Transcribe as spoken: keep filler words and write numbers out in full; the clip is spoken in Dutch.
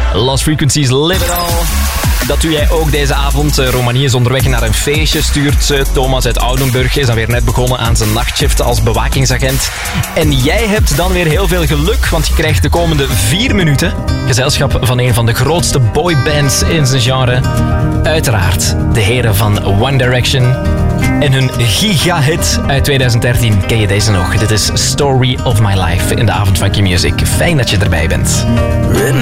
Lost Frequencies, Live It All. Dat doe jij ook deze avond. Romanie is onderweg naar een feestje, stuurt Thomas uit Oudenburg. Is dan weer net begonnen aan zijn nachtshift als bewakingsagent. En jij hebt dan weer heel veel geluk, want je krijgt de komende vier minuten gezelschap van een van de grootste boybands in zijn genre. Uiteraard de heren van One Direction. En hun giga-hit uit twintig dertien ken je deze nog. Dit is Story of My Life in de avond van Q-Music. Fijn dat je erbij bent.